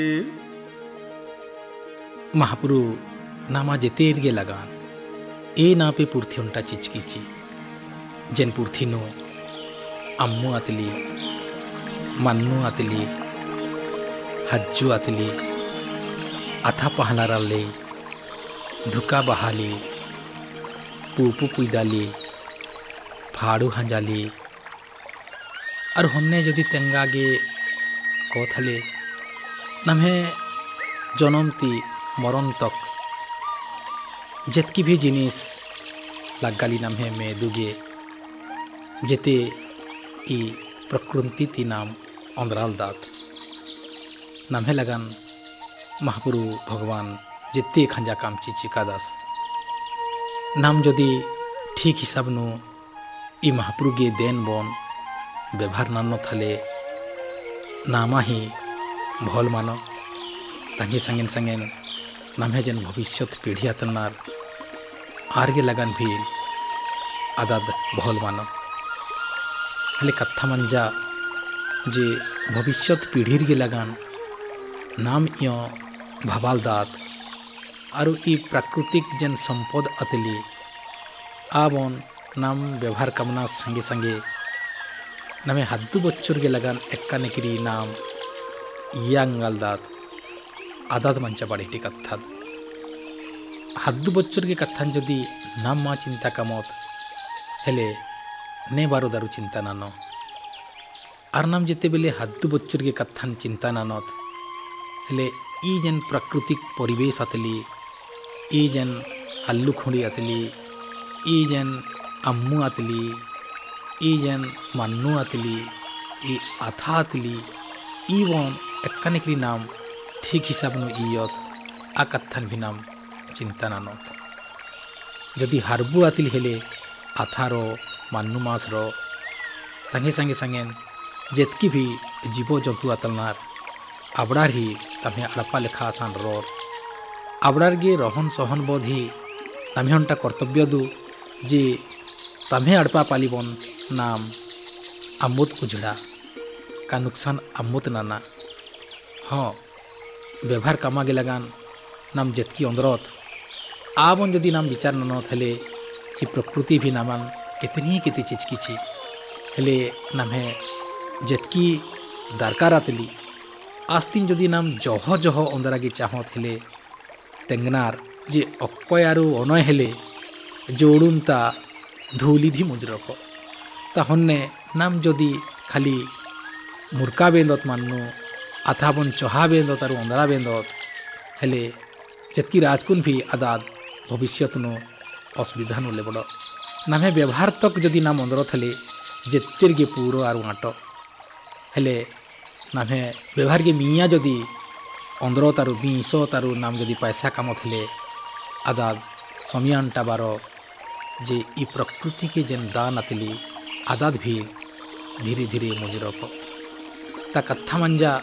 महापुरु नामा जेतेरगे लगान ए ना पे पुर्थी उंटा चिचकीची जेन पुर्थी नो अम्मू आतली मन्नू आतली हज्जू आतली अथा पहलाराले धुका बहाली पूपू पुईदाली फाड़ू हंजाली और हमने जदि तेंगागे कथले नम्हे जनमती मरण तक जेतकी भी जिनिस लगाली नम्हे में दुगे जेते ई प्रकृति ती नाम अंदराल दात नम्हे लगन महापुरु भगवान जेते खंजा काम चिचिकादास नाम जदि ठीक हिसाब नो ई महापुरु गे देन बन व्यवहार नानो थले नामा ही भल मानो तांगे संगेन संगेन नम्हे जेन भविष्य पीढ़ी आतनार आरगे लगन भी आदाद भल मानो हले कथा मंजा जे भविष्य पीढ़ी गे लगन नाम यो भवाल दात आरु ई प्राकृतिक जेन संपद अतली आबन नाम व्यवहार कामना संगे संगे नमे हद्दु बच्चोर गे लगन एक्का नेकरी नाम यांगल दात आदाद मंचा बाड़ी कथा हद्दु बच्चोर गे कथान जदि नाम मा चिंता कामत हेले ने बारो दारु चिंता नानो आर नाम जेते बेले हद्दु बच्चोर गे कथान चिंता नानत हेले ई जेन प्राकृतिक परिवेश आतली ई जेन हल्लु खुंडी आतली ई जेन अम्मू आतली ई जेन मन्नू आतली ई आथा आतली ई वन एक्कानेकरी नाम ठीक हिसाब नु इयत आ कथान भी नाम चिंता नानत जदि हारबु आतली हेले आथारो मन्नू मासरो तंगे संगे संगेन जेतकी भी जीव जंतु आतलनार आबड़ार ही तमें अड़पा लेखा आसान रोर आबड़ार गे रहन सहन बोधी तमें हंटा कर्तव्य दु जे तमें अड़पा पालीबन नाम अमुत उजड़ा का नुकसान अमुत नाना हाँ व्यवहार कामा गे लगान नाम जेतकी अंदरत आबन जदि नाम विचार ननत हेले ई प्रकृति भी नामान कितनी किती चिचकीची हेले नामे जेतकी दरकार आतली आस्तीन जदि नाम जह जह अंदरागे चाहत हेले तेंगनार जे अक्कयारु अनय हेले जोड़ुनता धूलिधि मुजरक ताहन्ने नाम जदि खाली मुर्का बेंदत मान्नु अथाबन चहा बेंदत आरु अंदरा बेंदत हेले जेतकी राजकुन भी आदाद भविष्यत नो असुविधा नु लेबड़ नामे व्यवहार तक जदि नाम अंदर थले जेतेर गे पूरो आरु आट हेले नामे व्यवहार गे मिया जदि अंदर तारु बीस तारु नाम जदि पैसा काम थले आदाद समियानटा बारो जे ई प्रकृति के जेन दान आतली आदाद भी धीरे धीरे मुजरक ता कथा मंजा